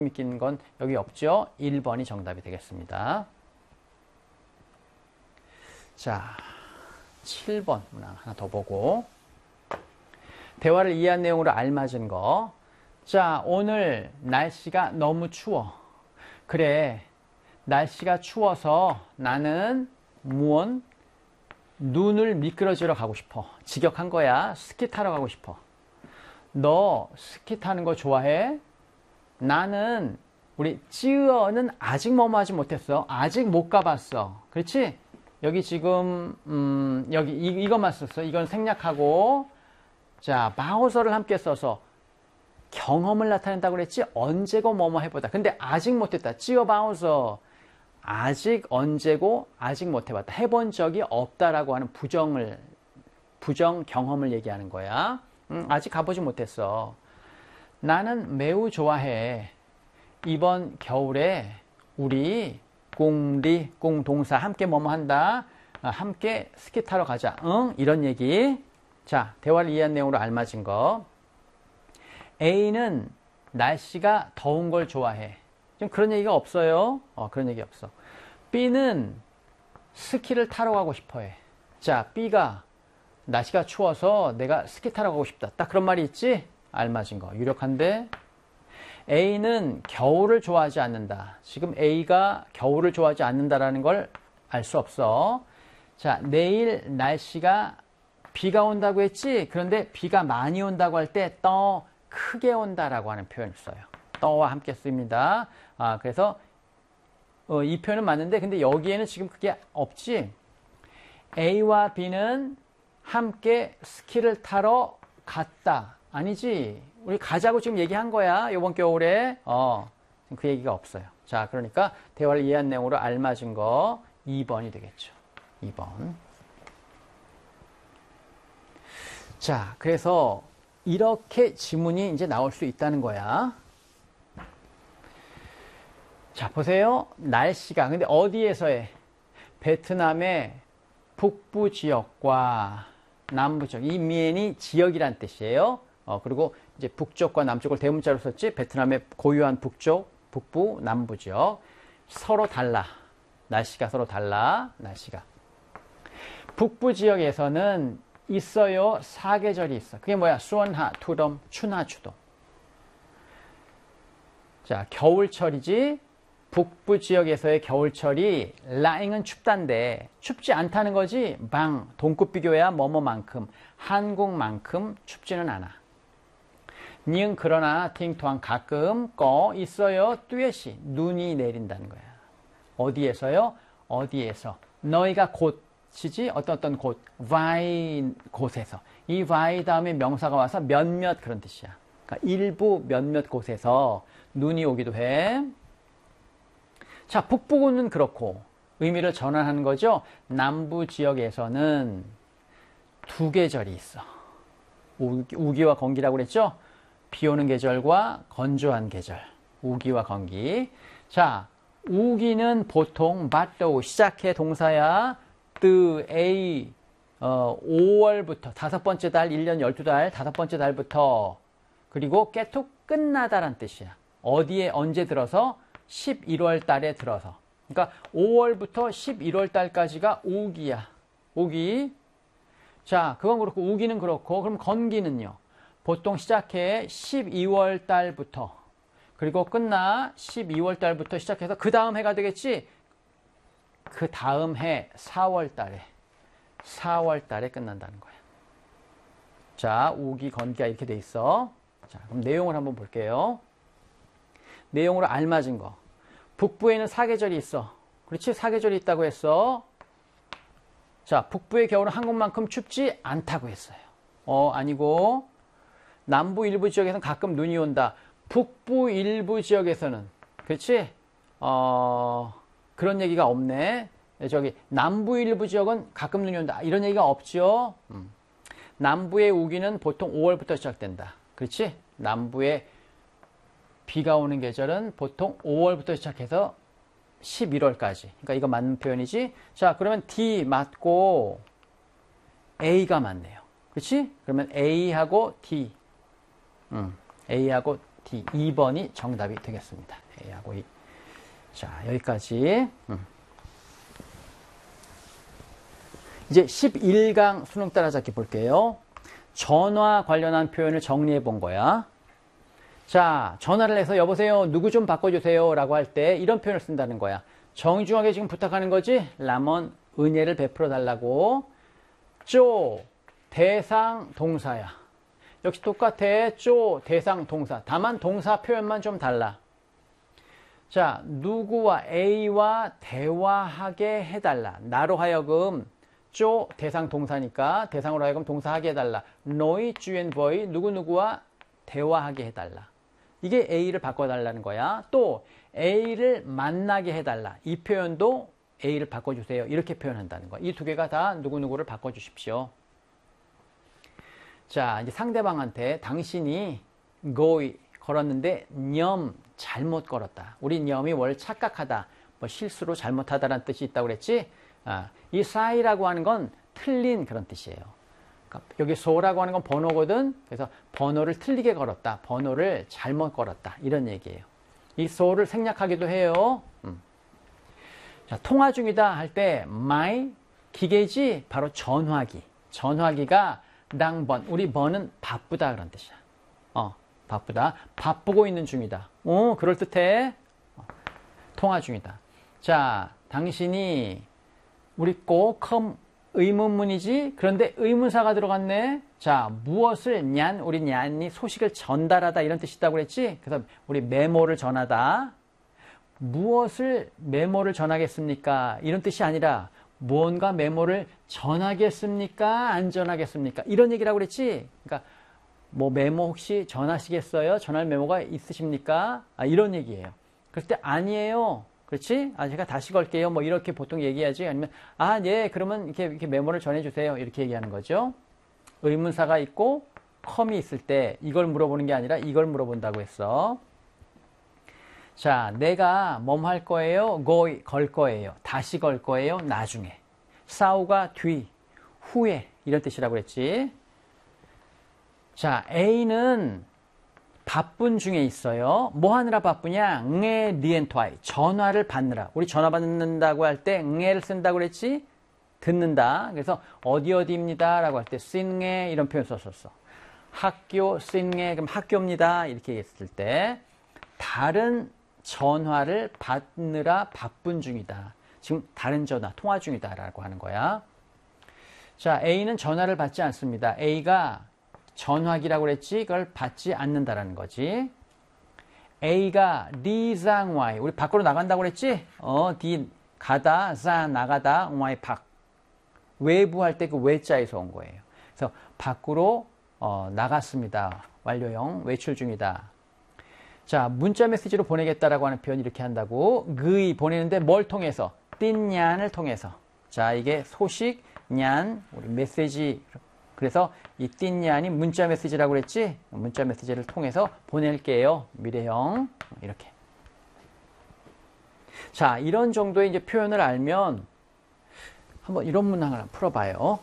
낀 건 여기 없죠? 1번이 정답이 되겠습니다. 자, 7번 문항 하나 더 보고 대화를 이해한 내용으로 알맞은 거. 자, 오늘 날씨가 너무 추워. 그래, 날씨가 추워서 나는 눈을 미끄러지러 가고 싶어. 직역한 거야. 스키 타러 가고 싶어. 너 스키 타는 거 좋아해? 나는 우리 찌어는 아직 뭐뭐 하지 못했어. 아직 못 가봤어. 그렇지? 여기 지금 여기 이것만 썼어. 이건 생략하고 자 바우서를 함께 써서 경험을 나타낸다고 그랬지? 언제고 뭐뭐 해보다. 근데 아직 못했다. 찌어 바우서 아직 언제고 아직 못 해봤다. 해본 적이 없다라고 하는 부정 경험을 얘기하는 거야. 아직 가보지 못했어. 나는 매우 좋아해. 이번 겨울에 우리 동사 함께 뭐뭐 한다. 함께 스키 타러 가자. 응? 이런 얘기. 자, 대화를 이해한 내용으로 알맞은 거. A는 날씨가 더운 걸 좋아해. 지금 그런 얘기가 없어요. 그런 얘기 없어. B는 스키를 타러 가고 싶어해. 자, B가 날씨가 추워서 내가 스키 타러 가고 싶다. 딱 그런 말이 있지? 알맞은 거. 유력한데 A는 겨울을 좋아하지 않는다. 지금 A가 겨울을 좋아하지 않는다라는 걸 알 수 없어. 자, 내일 날씨가 비가 온다고 했지? 그런데 비가 많이 온다고 할 때 더 크게 온다라고 하는 표현을 써요. 더와 함께 씁니다. 그래서 이 표현은 맞는데 근데 여기에는 지금 그게 없지? A와 B는 함께 스키를 타러 갔다. 아니지. 우리 가자고 지금 얘기한 거야. 이번 겨울에. 그 얘기가 없어요. 자, 그러니까 대화를 이해한 내용으로 알맞은 거 2번이 되겠죠. 2번. 자, 그래서 이렇게 지문이 이제 나올 수 있다는 거야. 자, 보세요. 날씨가. 근데 어디에서 해? 베트남의 북부 지역과 남부 지역. 이 미엔이 지역이란 뜻이에요. 그리고 이제 북쪽과 남쪽을 대문자로 썼지. 베트남의 고유한 북부, 남부 지역. 서로 달라. 날씨가 서로 달라. 날씨가. 북부 지역에서는 있어요. 사계절이 있어. 그게 뭐야? 수원하, 투덤, 춘하, 추돔. 자, 겨울철이지. 북부 지역에서의 겨울철이 라잉은 춥단데 춥지 않다는 거지. 동급 비교야 뭐뭐만큼 한국만큼 춥지는 않아. 니은 그러나 팅토한 가끔 있어요. 뚜엣이 눈이 내린다는 거야. 어디에서요? 어디에서. 너희가 곳이지 어떤 곳. 와이 곳에서. 이 와이 다음에 명사가 와서 몇몇 그런 뜻이야. 그러니까 일부 몇몇 곳에서 눈이 오기도 해. 자, 북부는 그렇고 의미를 전환하는 거죠. 남부 지역에서는 두 계절이 있어. 우기와 건기라고 그랬죠. 비 오는 계절과 건조한 계절. 우기와 건기. 자, 우기는 보통 맞도 시작해 동사야. A 5월부터 다섯 번째 달 1년 12달 다섯 번째 달부터 그리고 깨톡 끝나다란 뜻이야. 어디에 언제 들어서? 11월 달에 들어서. 그러니까 5월부터 11월 달까지가 우기야. 우기. 자, 그건 그렇고 우기는 그렇고 그럼 건기는요. 보통 시작해 12월 달부터 그리고 끝나 12월 달부터 시작해서 그 다음 해가 되겠지. 그 다음 해 4월 달에 끝난다는 거야. 자, 우기, 건기가 이렇게 돼 있어. 자, 그럼 내용을 한번 볼게요. 내용으로 알맞은 거. 북부에는 사계절이 있어. 그렇지? 사계절이 있다고 했어. 자, 북부의 겨울은 한국만큼 춥지 않다고 했어요. 아니고 남부 일부 지역에서는 가끔 눈이 온다. 북부 일부 지역에서는 그렇지? 그런 얘기가 없네. 저기 남부 일부 지역은 가끔 눈이 온다. 이런 얘기가 없죠. 남부의 우기는 보통 5월부터 시작된다. 그렇지? 남부의 비가 오는 계절은 보통 5월부터 시작해서 11월까지. 그러니까 이거 맞는 표현이지. 자, 그러면 D 맞고 A가 맞네요. 그렇지? 그러면 A하고 D. A하고 D. 2번이 정답이 되겠습니다. A하고 E. 자, 여기까지. 이제 11강 수능 따라잡기 볼게요. 전화 관련한 표현을 정리해 본 거야. 자, 전화를 해서 여보세요, 누구 좀 바꿔주세요 라고 할 때 이런 표현을 쓴다는 거야. 정중하게 지금 부탁하는 거지? 라면 은혜를 베풀어 달라고. 쪼, 대상 동사야. 역시 똑같아. 쪼, 대상 동사. 다만 동사 표현만 좀 달라. 자, 누구와 A와 대화하게 해달라. 나로 하여금 쪼 대상 동사니까 대상으로 하여금 동사하게 해달라. 너희 주엔 보이 누구누구와 대화하게 해달라. 이게 A를 바꿔달라는 거야. 또 A를 만나게 해달라. 이 표현도 A를 바꿔주세요. 이렇게 표현한다는 거야. 이 두 개가 다 누구누구를 바꿔주십시오. 자, 이제 상대방한테 당신이 고이 걸었는데 념 잘못 걸었다. 우리 념이 뭘 착각하다, 뭐 실수로 잘못하다라는 뜻이 있다고 그랬지? 이 사이라고 하는 건 틀린 그런 뜻이에요. 그러니까 여기 소라고 하는 건 번호거든. 그래서 번호를 틀리게 걸었다. 번호를 잘못 걸었다. 이런 얘기예요. 이 소를 생략하기도 해요. 자, 통화 중이다 할 때 my 기계지 바로 전화기. 전화기가 낭번. 우리 번은 바쁘다 그런 뜻이야. 바쁘다. 바쁘고 있는 중이다. 그럴듯해. 통화 중이다. 자, 당신이 우리 꼭 의문문이지? 그런데 의문사가 들어갔네? 자, 무엇을 우리 냔이 소식을 전달하다 이런 뜻이 있다고 그랬지? 그래서 우리 메모를 전하다. 무엇을 메모를 전하겠습니까? 이런 뜻이 아니라 무언가 메모를 전하겠습니까? 안 전하겠습니까? 이런 얘기라고 그랬지? 그러니까 뭐 메모 혹시 전하시겠어요? 전할 메모가 있으십니까? 이런 얘기예요. 그럴 때 아니에요. 그렇지? 제가 다시 걸게요. 뭐 이렇게 보통 얘기하지. 아니면 예, 그러면 이렇게 메모를 전해주세요. 이렇게 얘기하는 거죠. 의문사가 있고 컴이 있을 때 이걸 물어보는 게 아니라 이걸 물어본다고 했어. 자, 내가 뭐뭐 할 거예요? 걸 거예요. 다시 걸 거예요? 나중에. 싸우가 뒤, 후에 이런 뜻이라고 그랬지. 자, A는 바쁜 중에 있어요. 뭐 하느라 바쁘냐? 응애 리엔토아이. 전화를 받느라. 우리 전화 받는다고 할 때 응애를 쓴다고 그랬지? 듣는다. 그래서 어디입니다 라고 할 때 쓴게 이런 표현 썼었어. 학교 쓴게 그럼 학교입니다. 이렇게 얘기했을 때 다른 전화를 받느라 바쁜 중이다. 지금 다른 전화, 통화 중이다 라고 하는 거야. 자, A는 전화를 받지 않습니다. A가 전화기라고 그랬지? 그걸 받지 않는다라는 거지. A가 리상와이. 우리 밖으로 나간다고 그랬지? 디 가다, 자 나가다, 와이 밖. 외부 할 때 그 외자에서 온 거예요. 그래서 밖으로 나갔습니다. 완료형 외출 중이다. 자, 문자 메시지로 보내겠다라고 하는 표현 이렇게 한다고. 그이 보내는데 뭘 통해서? 띵냔을 통해서. 자, 이게 소식, 냔, 우리 메시지. 그래서 이 띵냔이 문자 메시지라고 그랬지? 문자 메시지를 통해서 보낼게요. 미래형. 이렇게. 자, 이런 정도의 이제 표현을 알면 한번 이런 문항을 풀어봐요.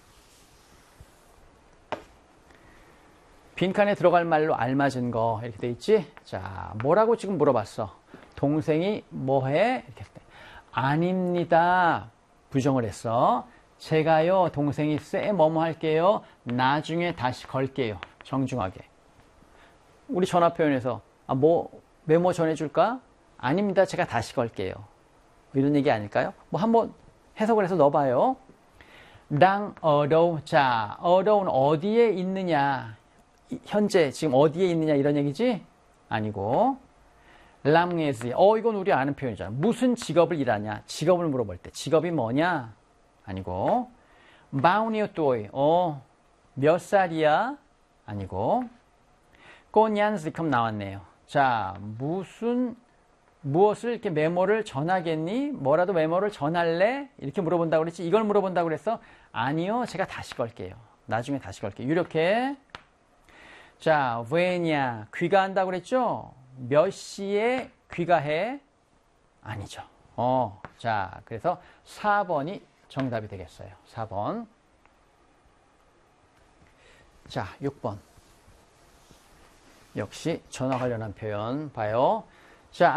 빈칸에 들어갈 말로 알맞은 거 이렇게 돼 있지? 자, 뭐라고 지금 물어봤어? 동생이 뭐해? 이렇게 했을 때 아닙니다. 부정을 했어. 제가요, 동생이 뭐뭐 할게요. 나중에 다시 걸게요. 정중하게. 우리 전화 표현에서 메모 전해줄까? 아닙니다. 제가 다시 걸게요. 이런 얘기 아닐까요? 뭐 한번 해석을 해서 넣어봐요. 자, 어려운 어디에 있느냐? 현재 지금 어디에 있느냐 이런 얘기지? 아니고 람게지. 이건 우리 아는 표현이잖아. 무슨 직업을 일하냐? 직업을 물어볼 때 직업이 뭐냐? 아니고 마우니오 또이. 몇 살이야? 아니고 꼬냔스컴 나왔네요. 자, 무엇을 이렇게 메모를 전하겠니? 뭐라도 메모를 전할래? 이렇게 물어본다고 그랬지? 이걸 물어본다고 그랬어? 아니요, 제가 다시 걸게요. 나중에 다시 걸게요. 이렇게. 자, 왜냐? 귀가한다고 그랬죠? 몇 시에 귀가해? 아니죠. 자, 그래서 4번이 정답이 되겠어요. 4번. 자, 6번. 역시 전화 관련한 표현 봐요.